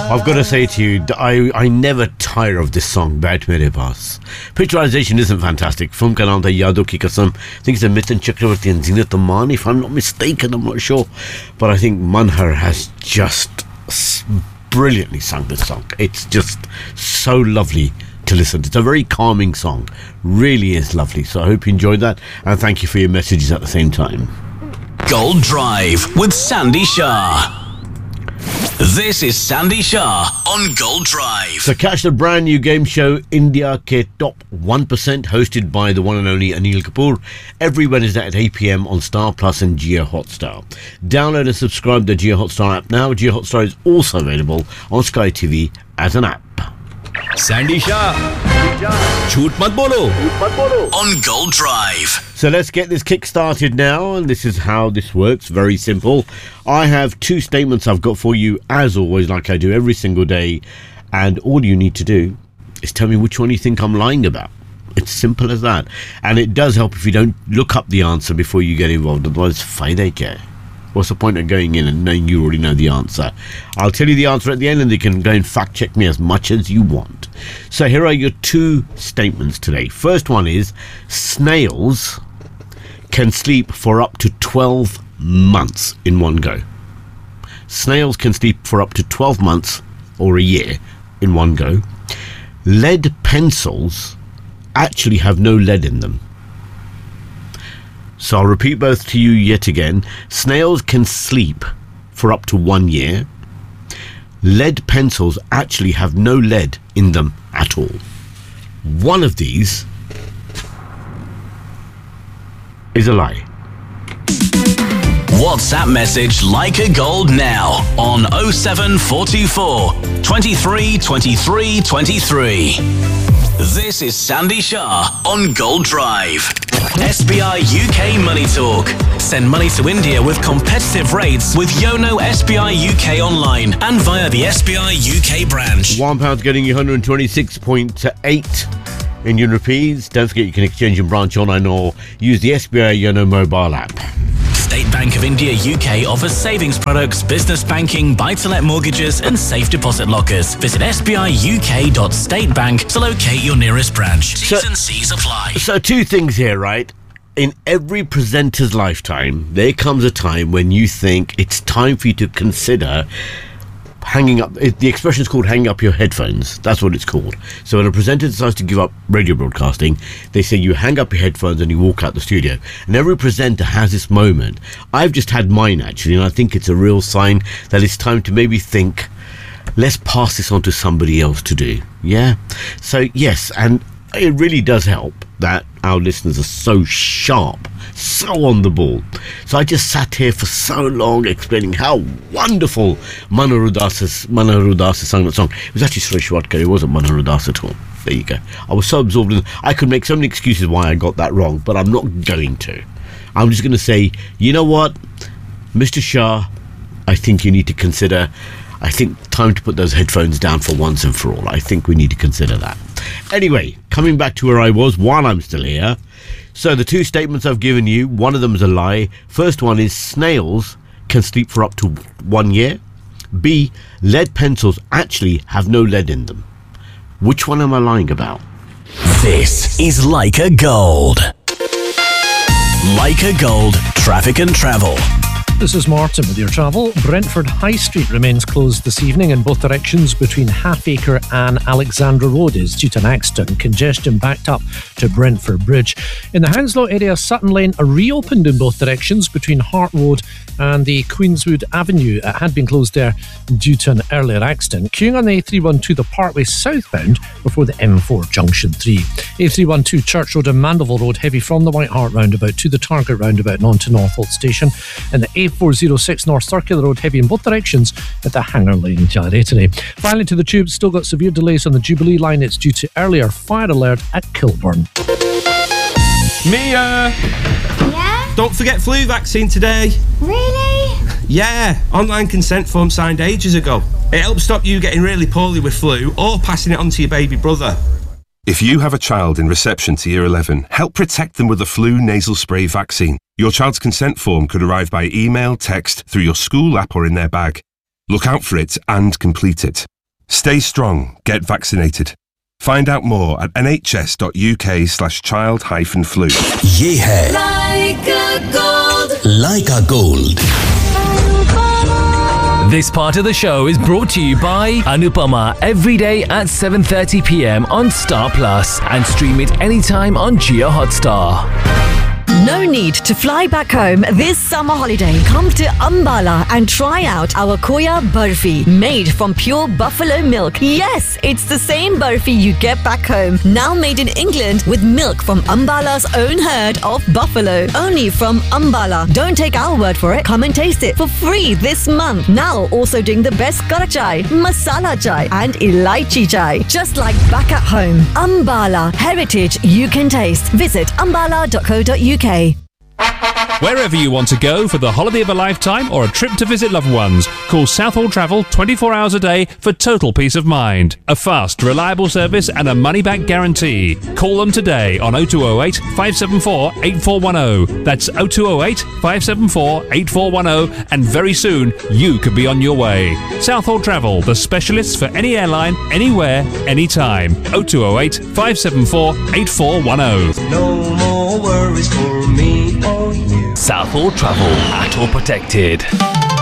I've got to say to you, I never tire of this song, Baith Mere Paas. Picturization isn't fantastic. Film ka naam tha Yaadon Ki Kasam. I think it's a Mithun Chakravarti and Zinat Aman, if I'm not mistaken, I'm not sure. But I think Manhar has just brilliantly sung this song. It's just so lovely to listen to. It's a very calming song. Really is lovely. So I hope you enjoyed that, and thank you for your messages at the same time. Gold Drive with Sandy Shah. This is Sandy Shah on Gold Drive. So catch the brand new game show India Ke Top 1%, hosted by the one and only Anil Kapoor, every Wednesday at 8 p.m. on Star Plus and Jio Hotstar. Download and subscribe to the Jio Hotstar app now. Jio Hotstar is also available on Sky TV as an app. Sandy Shah, Choot Mat Bolo on Gold Drive. So let's get this kick started now, and this is how this works. Very simple. I have two statements I've got for you, as always, like I do every single day, and all you need to do is tell me which one you think I'm lying about. It's simple as that. And it does help if you don't look up the answer before you get involved, otherwise fayda kya hai? What's the point of going in and knowing you already know the answer? I'll tell you the answer at the end, and you can go and fact check me as much as you want. So here are your two statements today. First one is, snails can sleep for up to 12 months in one go. Snails can sleep for up to 12 months or a year in one go. Lead pencils actually have no lead in them. So I'll repeat both to you yet again. Snails can sleep for up to 1 year. Lead pencils actually have no lead in them at all. One of these is a lie. WhatsApp message Like a Gold now on 07424 23 23 23. This is Sandy Shah on Gold Drive. SBI UK Money Talk. Send money to India with competitive rates with Yono SBI UK online and via the SBI UK branch. £1 getting you 126.8 Indian rupees. Don't forget you can exchange in branch online or use the SBI Yono mobile app. State Bank of India UK offers savings products, business banking, buy-to-let mortgages and safe deposit lockers. Visit sbiuk.statebank to locate your nearest branch. T's and C's apply. So two things here, right? In every presenter's lifetime, there comes a time when you think it's time for you to consider hanging up. The expression is called hanging up your headphones. That's what it's called. So when a presenter decides to give up radio broadcasting, they say you hang up your headphones and you walk out the studio. And every presenter has this moment. I've just had mine, actually, and I think it's a real sign that it's time to maybe think, let's pass this on to somebody else to do. Yeah? So, yes, and it really does help that our listeners are so sharp, so on the ball. So I just sat here for so long explaining how wonderful Manohar Das sang that song. It was actually Suresh Watkar, it wasn't Manohar Das at all. There you go. I was so absorbed in I could make so many excuses why I got that wrong, but I'm not going to. I'm just going to say, you know what, Mr. Shah, I think you need to consider, I think time to put those headphones down for once and for all. I think we need to consider that. Anyway, coming back to where I was while I'm still here. So the two statements I've given you, one of them is a lie. First one is snails can sleep for up to 1 year. B, lead pencils actually have no lead in them. Which one am I lying about? This is Like a Gold. Like a Gold, traffic and travel. This is Martin with your travel. Brentford High Street remains closed this evening in both directions between Halfacre and Alexandra Road is due to an accident. Congestion backed up to Brentford Bridge. In the Hounslow area, Sutton Lane are reopened in both directions between Hart Road and the Queenswood Avenue. It had been closed there due to an earlier accident. Queuing on the A312, the Parkway southbound before the M4 Junction 3. A312 Church Road and Mandeville Road heavy from the White Hart roundabout to the Target roundabout and on to Northolt Station. And the A406 North Circular Road heavy in both directions at the Hanger Lane Gyratory. Finally to the Tube, still got severe delays on the Jubilee line. It's due to earlier fire alert at Kilburn. Mia! Yeah? Don't forget flu vaccine today. Really? Yeah, online consent form signed ages ago. It helps stop you getting really poorly with flu or passing it on to your baby brother. If you have a child in reception to Year 11, help protect them with a flu nasal spray vaccine. Your child's consent form could arrive by email, text, through your school app or in their bag. Look out for it and complete it. Stay strong, get vaccinated. Find out more at nhs.uk/child-flu. Ye hai Like a Gold. This part of the show is brought to you by Anupama every day at 7:30 p.m. on Star Plus and stream it anytime on Jio Hotstar. No need to fly back home this summer holiday. Come to Ambala and try out our Koya Barfi, made from pure buffalo milk. Yes, it's the same barfi you get back home, now made in England with milk from Ambala's own herd of buffalo. Only from Ambala. Don't take our word for it. Come and taste it for free this month. Now also doing the best kara chai, masala chai and elaichi chai. Just like back at home. Ambala, heritage you can taste. Visit ambala.co.uk. Wherever you want to go for the holiday of a lifetime or a trip to visit loved ones, call Southall Travel 24 hours a day for total peace of mind. A fast, reliable service and a money-back guarantee. Call them today on 0208 574 8410. That's 0208 574 8410, and very soon you could be on your way. Southall Travel, the specialists for any airline, anywhere, anytime. 0208 574 8410. No more worries for me or you. Southall Travel, at all protected.